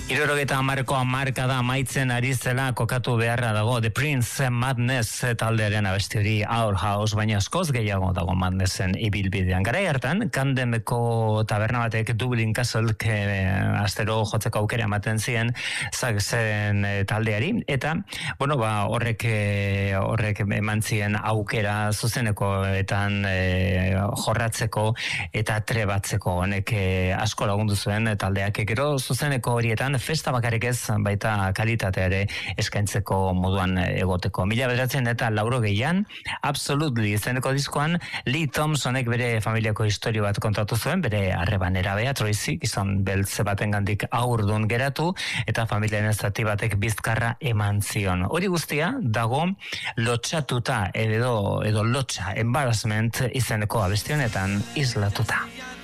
70ko hamarkada amaitzen ari zela kokatu beharra dago The Prince Madness taldearen abesti hori Our House, baina askoz gehiago dago Madnessen ibilbidean. Garai hartan, Camdeneko taberna batek Dublin Castle astero jotzeko aukera ematen zien Saxen taldeari, eta horrek eman zien aukera zuzenekoetan jorratzeko eta trebatzeko. Honek asko lagundu zuen taldeak, gero zuzeneko horietan festa bakarrik ez, baita kalitatea ere eskaintzeko moduan egoteko. 1980an, Absolutely izeneko diskoan, Lee Thompsonek bere familiako historio bat kontatu zuen, bere arreba nerabea, Tracy, gizon beltze batengandik haurdun geratu, eta familiaren zati batek bizkarra eman zion. Hori guztia dago lotxatuta edo lotxa, embarrassment izeneko abesti honetan islatuta.